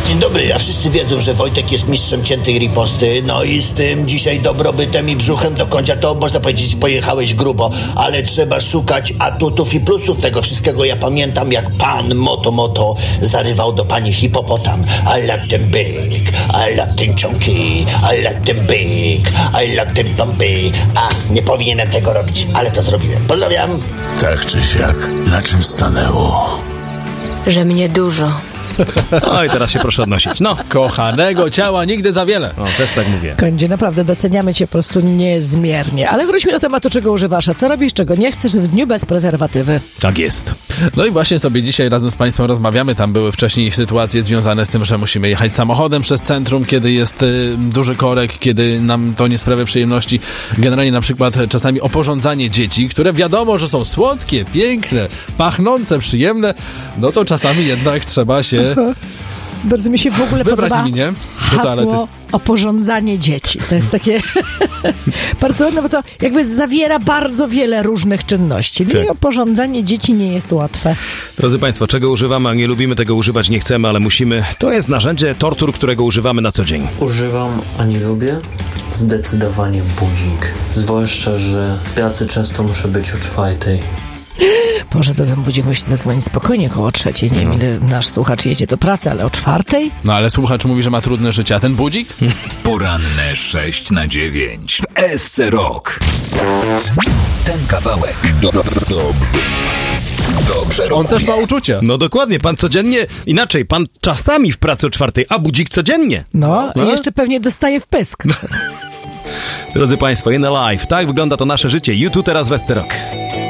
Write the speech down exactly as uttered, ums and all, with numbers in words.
Dzień dobry, a wszyscy wiedzą, że Wojtek jest mistrzem ciętej riposty, no i z tym dzisiaj dobrobytem i brzuchem do końca to można powiedzieć pojechałeś grubo, ale trzeba szukać atutów i plusów tego wszystkiego. Ja pamiętam, jak pan Moto Moto zarywał do pani hipopotam. I like them big, I like them chunky, I like them big, I like them dumpy. A, nie powinienem tego robić, ale to zrobiłem. Pozdrawiam. Tak czy siak, na czym stanęło? Że mnie dużo. Oj, teraz się proszę odnosić. No. Kochanego ciała nigdy za wiele. No, też tak mówię. Kądzie, naprawdę doceniamy cię po prostu niezmiernie. Ale wróćmy do tematu, czego używasz, a co robisz, czego nie chcesz w dniu bez prezerwatywy. Tak jest. No i właśnie sobie dzisiaj razem z Państwem rozmawiamy. Tam były wcześniej sytuacje związane z tym, że musimy jechać samochodem przez centrum, kiedy jest y, duży korek, kiedy nam to nie sprawia przyjemności. Generalnie na przykład czasami oporządzanie dzieci, które wiadomo, że są słodkie, piękne, pachnące, przyjemne, no to czasami jednak trzeba się Bardzo mi się w ogóle wybrać podoba z nimi, nie? Do toalety. hasło oporządzanie dzieci. To jest takie bardzo ładne, bo to jakby zawiera bardzo wiele różnych czynności. Tak. I oporządzanie dzieci nie jest łatwe. Drodzy Państwo, czego używamy, a nie lubimy tego używać, nie chcemy, ale musimy. To jest narzędzie tortur, którego używamy na co dzień. Używam, a nie lubię? Zdecydowanie budzik. Zwłaszcza, że w pracy często muszę być o czwartej. Boże, to ten budzik musi zadzwonić spokojnie koło trzeciej. Nie wiem, ile nasz słuchacz jedzie do pracy, ale o czwartej? No ale słuchacz mówi, że ma trudne życie, a ten budzik? Poranne sześć na dziewięć w S C Rock. Ten kawałek do, do, dobrze. Dobrze On rokuje. też ma uczucia. No dokładnie, pan codziennie, inaczej, pan czasami w pracy o czwartej, a budzik codziennie. No, No. i jeszcze pewnie dostaje w pysk. Drodzy Państwo, in a life, tak wygląda to nasze życie. YouTube teraz w S C Rock.